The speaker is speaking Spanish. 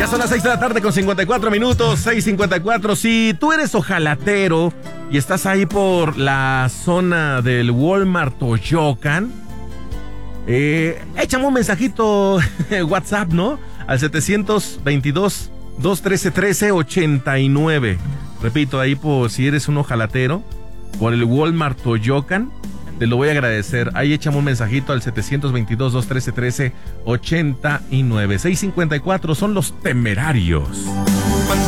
Ya son las 6 de la tarde con 54 minutos, 6:54. Si tú eres ojalatero y estás ahí por la zona del Walmart Toyocan, échame un mensajito WhatsApp, ¿no? Al 722-213-1389. Repito, ahí por si eres un ojalatero por el Walmart Toyocan, te lo voy a agradecer. Ahí échame un mensajito al 722-213-1389. 6:54 son los temerarios.